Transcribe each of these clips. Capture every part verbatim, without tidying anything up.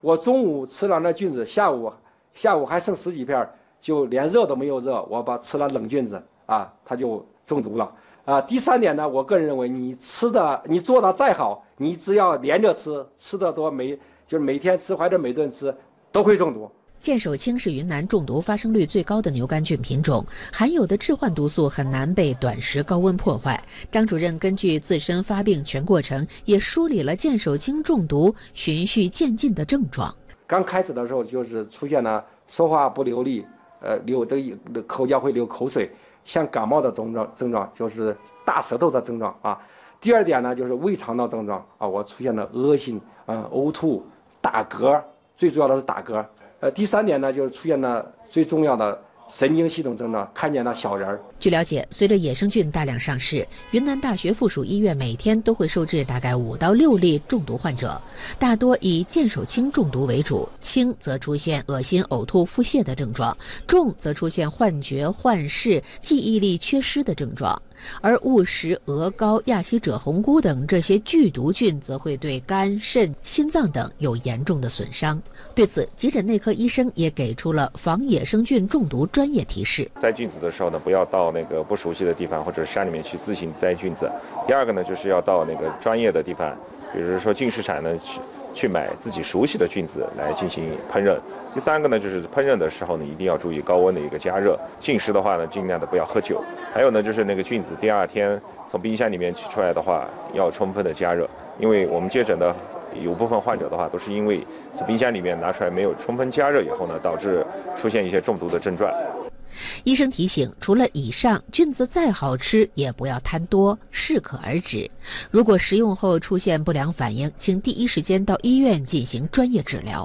我中午吃了那菌子，下午下午还剩十几片，就连热都没有热，我把吃了冷菌子啊，它就中毒了啊。第三点呢，我个人认为，你吃的你做的再好，你只要连着吃，吃的多每就是每天吃或者每顿吃，都会中毒。 剑手青是云南中毒发生率最高的牛肝菌品种，含有的致幻毒素很难被短时高温破坏。张主任根据自身发病全过程，也梳理了剑手青中毒循序渐进的症状。 刚开始的时候就是出现了说话不流利，呃，流的口角会流口水，像感冒的症状，症状就是大舌头的症状啊。第二点呢，就是胃肠道症状啊，我出现了恶心啊、呕吐、打嗝，最主要的是打嗝。呃，第三点呢，就是出现了最重要的神经系统症状，看见了小人儿。 据了解，随着野生菌大量上市，云南大学附属医院每天都会收治大概五到六例中毒患者，大多以剑手青中毒为主，轻则出现恶心、呕吐、腹泻的症状，重则出现幻觉、幻视、记忆力缺失的症状。而误食鹅膏、亚希者红菇等这些剧毒菌，则会对肝、肾、心脏等有严重的损伤。对此，急诊内科医生也给出了防野生菌中毒专业提示： 摘菌子的时候呢，不要到那个不熟悉的地方或者山里面去自行摘菌子。第二个呢，就是要到那个专业的地方，比如说菌市场呢去去买自己熟悉的菌子来进行烹饪。第三个呢，就是烹饪的时候呢，一定要注意高温的一个加热。进食的话呢，尽量的不要喝酒。还有呢，就是那个菌子第二天从冰箱里面取出来的话，要充分的加热，因为我们接诊的有部分患者的话，都是因为从冰箱里面拿出来没有充分加热以后呢，导致出现一些中毒的症状。 医生提醒，除了以上，菌子再好吃也不要贪多，适可而止。如果食用后出现不良反应，请第一时间到医院进行专业治疗。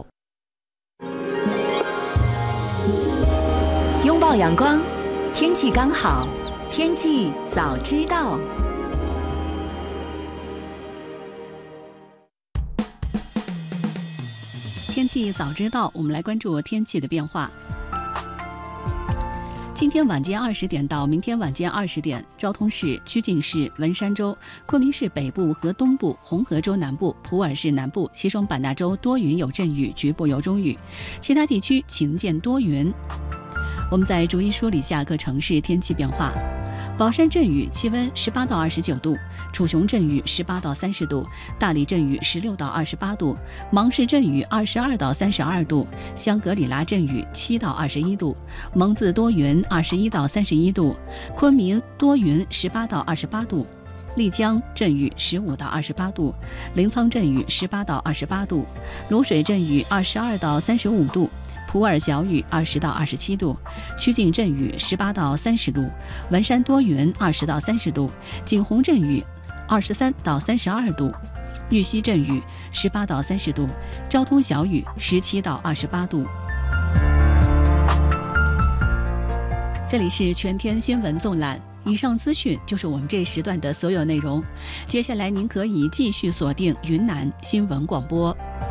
拥抱阳光，天气刚好，天气早知道。 天气早知道，我们来关注天气的变化。今天晚间二十点到明天晚间二十点，昭通市、曲靖市、文山州、昆明市北部和东部、红河州南部、普洱市南部、西双版纳州多云有阵雨，局部有中雨，其他地区晴见多云。我们再逐一梳理下各城市天气变化。宝山阵雨，气温十八到二十九度；楚雄阵雨十八到三十度；大理阵雨十六到二十八度；芒市阵雨二十二到三十二度；香格里拉阵雨七到二十一度；蒙自多云二十一到三十一度；昆明多云十八到二十八度；丽江阵雨十五到二十八度；临沧阵雨十八到二十八度；卤水阵雨二十二到三十五度；普洱小雨二十到二十七度，曲靖阵雨十八到三十度，文山多云二十到三十度，景洪阵雨二十三到三十二度，玉溪阵雨十八到三十度，昭通小雨十七到二十八度。这里是全天新闻纵览，以上资讯就是我们这时段的所有内容。接下来您可以继续锁定云南新闻广播。